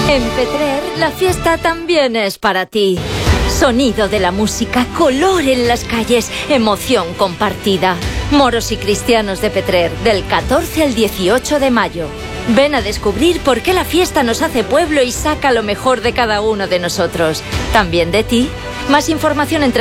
En Petrer, la fiesta también es para ti. Sonido de la música, color en las calles, emoción compartida. Moros y cristianos de Petrer, del 14 al 18 de mayo. Ven a descubrir por qué la fiesta nos hace pueblo y saca lo mejor de cada uno de nosotros. También de ti. Más información en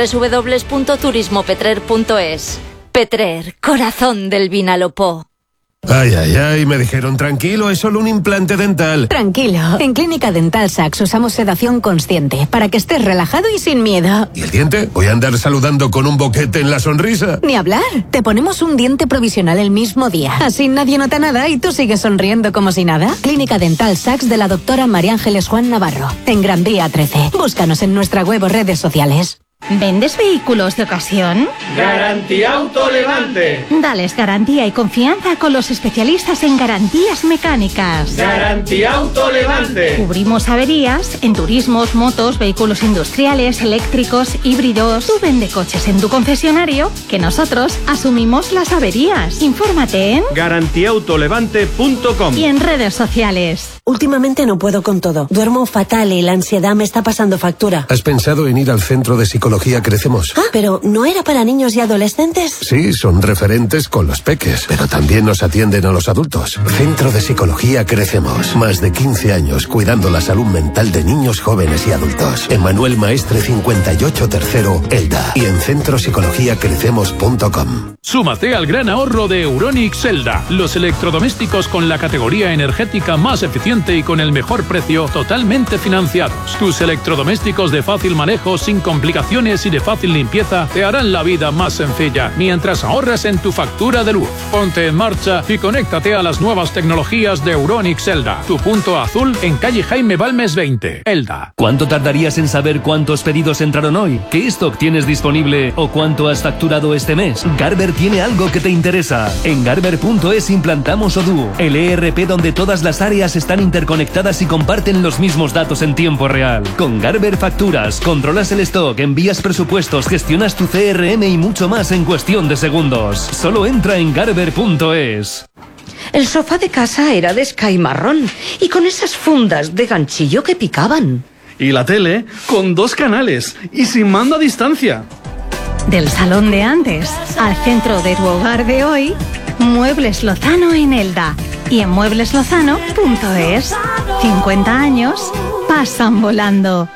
www.turismopetrer.es. Petrer, corazón del Vinalopó. Ay, ay, ay, me dijeron tranquilo, es solo un implante dental. Tranquilo, en Clínica Dental Sachs usamos sedación consciente para que estés relajado y sin miedo. ¿Y el diente? ¿Voy a andar saludando con un boquete en la sonrisa? Ni hablar, te ponemos un diente provisional el mismo día. Así nadie nota nada y tú sigues sonriendo como si nada. Clínica Dental Sachs de la doctora María Ángeles Juan Navarro, en Gran Vía 13. Búscanos en nuestra web o redes sociales. ¿Vendes vehículos de ocasión? Garantía Autolevante. Dales garantía y confianza con los especialistas en garantías mecánicas. Garantía Autolevante. Cubrimos averías en turismos, motos, vehículos industriales, eléctricos, híbridos. Tú vende coches en tu concesionario, que nosotros asumimos las averías. Infórmate en garantiautolevante.com y en redes sociales. Últimamente no puedo con todo. Duermo fatal y la ansiedad me está pasando factura. ¿Has pensado en ir al Centro de Psicología Crecemos? Ah, pero ¿no era para niños y adolescentes? Sí, son referentes con los peques, pero también nos atienden a los adultos. Centro de Psicología Crecemos. Más de 15 años cuidando la salud mental de niños, jóvenes y adultos. En Manuel Maestre 58 Tercero, Elda. Y en centropsicologiacrecemos.com. Súmate al gran ahorro de Euronics Elda. Los electrodomésticos con la categoría energética más eficiente y con el mejor precio, totalmente financiados. Tus electrodomésticos de fácil manejo, sin complicaciones y de fácil limpieza te harán la vida más sencilla mientras ahorras en tu factura de luz. Ponte en marcha y conéctate a las nuevas tecnologías de Euronics Elda. Tu punto azul en calle Jaime Balmes 20, Elda. ¿Cuánto tardarías en saber cuántos pedidos entraron hoy? ¿Qué stock tienes disponible o cuánto has facturado este mes? Garber tiene algo que te interesa. En Garber.es implantamos Odoo, el ERP donde todas las áreas están interconectadas y comparten los mismos datos en tiempo real. Con Garber facturas, controlas el stock, envías presupuestos, gestionas tu CRM y mucho más en cuestión de segundos. Solo entra en Garber.es. El sofá de casa era de Sky marrón y con esas fundas de ganchillo que picaban. Y la tele con 2 canales y sin mando a distancia. Del salón de antes al centro de tu hogar de hoy, Muebles Lozano en Elda. Y en muebleslozano.es. 50 años pasan volando.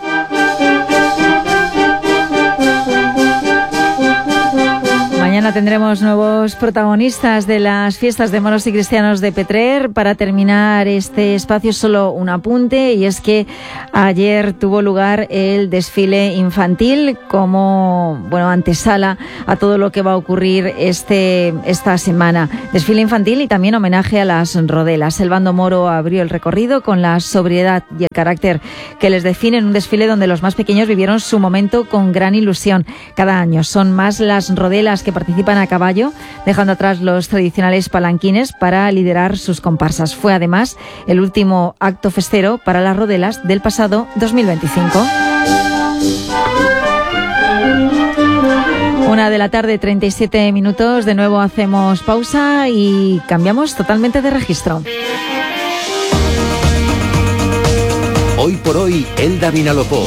Mañana tendremos nuevos protagonistas de las fiestas de moros y cristianos de Petrer. Para terminar este espacio, solo un apunte, y es que ayer tuvo lugar el desfile infantil como, antesala a todo lo que va a ocurrir esta semana. Desfile infantil y también homenaje a las rodelas. El bando moro abrió el recorrido con la sobriedad y el carácter que les define, en un desfile donde los más pequeños vivieron su momento con gran ilusión. Cada año son más las rodelas que participan a caballo, dejando atrás los tradicionales palanquines para liderar sus comparsas. Fue además el último acto festero para las rodelas del pasado 2025. 1:37 p.m. De nuevo hacemos pausa y cambiamos totalmente de registro. Hoy por hoy, Elda Vinalopó.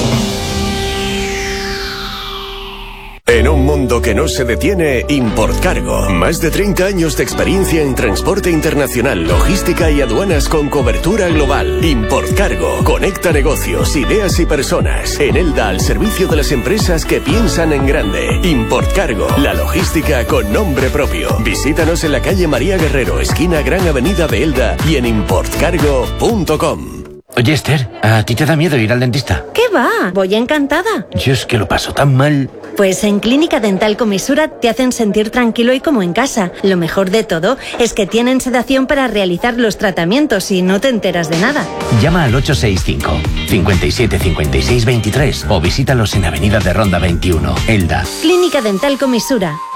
En un mundo que no se detiene, Importcargo. Más de 30 años de experiencia en transporte internacional, logística y aduanas con cobertura global. Importcargo. Conecta negocios, ideas y personas. En Elda, al servicio de las empresas que piensan en grande. Importcargo. La logística con nombre propio. Visítanos en la calle María Guerrero, esquina Gran Avenida de Elda, y en importcargo.com. Oye, Esther, ¿a ti te da miedo ir al dentista? ¿Qué va? Voy encantada. Yo es que lo paso tan mal. Pues en Clínica Dental Comisura te hacen sentir tranquilo y como en casa. Lo mejor de todo es que tienen sedación para realizar los tratamientos y no te enteras de nada. Llama al 865 57 56 23 o visítalos en Avenida de Ronda 21, Elda. Clínica Dental Comisura.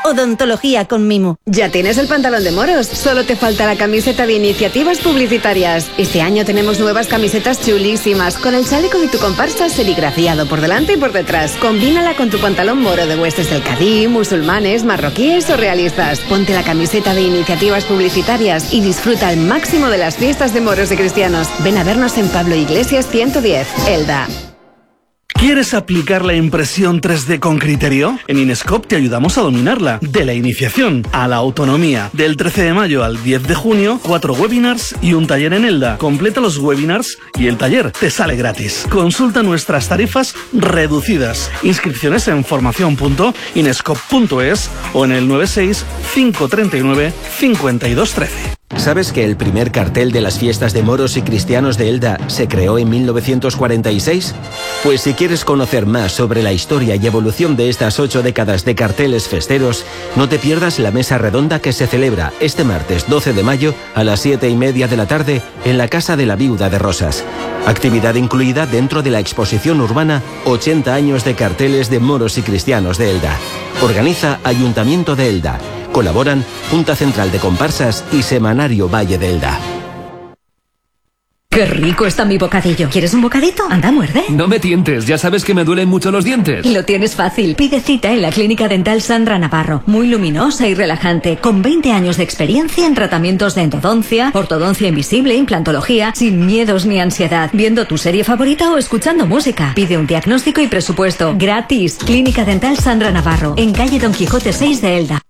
odontología con mimo. Ya tienes el pantalón de moros, solo te falta la camiseta de iniciativas publicitarias. Este año tenemos nuevas camisetas chulísimas, con el chaleco de tu comparsa serigrafiado por delante y por detrás. Combínala con tu pantalón moro de huestes del Cadí, musulmanes, marroquíes o realistas. Ponte la camiseta de iniciativas publicitarias y disfruta al máximo de las fiestas de moros y cristianos. Ven a vernos en Pablo Iglesias 110, Elda. ¿Quieres aplicar la impresión 3D con criterio? En Inescope te ayudamos a dominarla. De la iniciación a la autonomía. Del 13 de mayo al 10 de junio, 4 webinars y un taller en Elda. Completa los webinars y el taller te sale gratis. Consulta nuestras tarifas reducidas. Inscripciones en formación.inescope.es o en el 96 539 5213. ¿Sabes que el primer cartel de las fiestas de moros y cristianos de Elda se creó en 1946? Pues si quieres conocer más sobre la historia y evolución de estas 8 décadas de carteles festeros, no te pierdas la mesa redonda que se celebra este martes 12 de mayo a las 7:30 de la tarde en la Casa de la Viuda de Rosas. Actividad incluida dentro de la exposición urbana 80 años de carteles de moros y cristianos de Elda. Organiza Ayuntamiento de Elda. Colaboran Junta Central de Comparsas y Semanario Valle de Elda. ¡Qué rico está mi bocadillo! ¿Quieres un bocadito? Anda, muerde. No me tientes, ya sabes que me duelen mucho los dientes. Lo tienes fácil. Pide cita en la Clínica Dental Sandra Navarro. Muy luminosa y relajante, con 20 años de experiencia en tratamientos de endodoncia, ortodoncia invisible, implantología, sin miedos ni ansiedad, viendo tu serie favorita o escuchando música. Pide un diagnóstico y presupuesto gratis. Clínica Dental Sandra Navarro, en calle Don Quijote 6 de Elda.